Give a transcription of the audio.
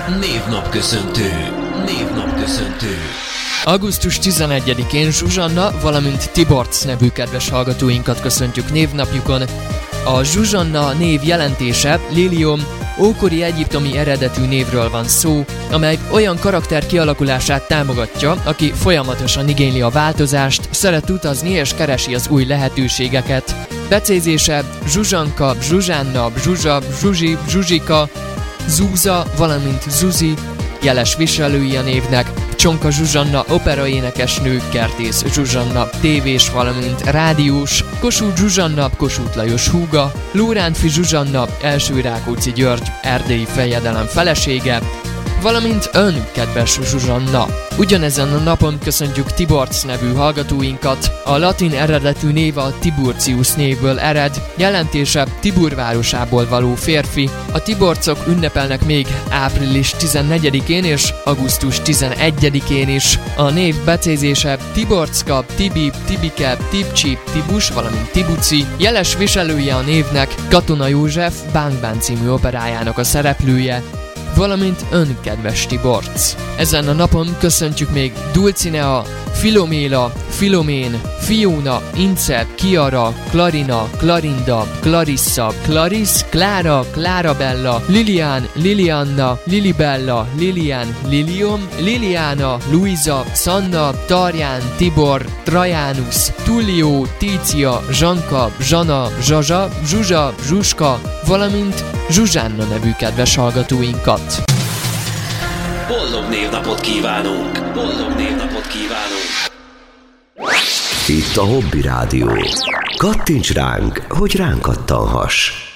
Névnapköszöntő. Augusztus 11-én Zsuzsanna, valamint Tiborc nevű kedves hallgatóinkat köszöntjük névnapjukon. A Zsuzsanna név jelentése Lilium, ókori egyiptomi eredetű névről van szó, amely olyan karakter kialakulását támogatja, aki folyamatosan igényli a változást, szeret utazni és keresi az új lehetőségeket. Becézése Zsuzsanka, Zsuzsánna, Zsuzsa, Zsuzsi, Zsuzsika, Zúza, valamint Zuzi, jeles viselői a névnek, Csonka Zsuzsanna operaénekesnő, Kertész Zsuzsanna tévés, valamint rádiós, Kossuth Zsuzsanna, Kossuth Lajos húga, Lórántfi Zsuzsanna, első Rákóczi György erdélyi fejedelem felesége, valamint ön, kedves Zsuzsanna. Ugyanezen a napon köszöntjük Tiborc nevű hallgatóinkat. A latin eredetű név a Tiburcius névből ered, jelentése Tibur városából való férfi. A Tiborcok ünnepelnek még április 14-én és augusztus 11-én is. A név becézése Tiborcka, Tibi, Tibike, Tibcsi, Tibus, valamint Tibuci. Jeles viselője a névnek Katona József Bánk című operájának a szereplője, valamint ön, kedves Tiborc. Ezen a napon köszöntjük még Dulcinea, Filoméla, Filomén, Fiona, Ince, Kiara, Clarina, Clarinda, Clarissa, Clarice, Klára, Klárabella, Lilian, Lilianna, Lilibella, Lilian, Lilium, Liliana, Luisa, Sanna, Tarján, Tibor, Trajanus, Tullio, Tícia, Zsanka, Zsana, Zsazsa, Zsuzsa, Zsuska, valamint Zsuzsánna nevű kedves hallgatóinkat. Boldog névnapot kívánunk! Itt a Hobby Rádió. Kattints ránk, hogy ránk kattanhass.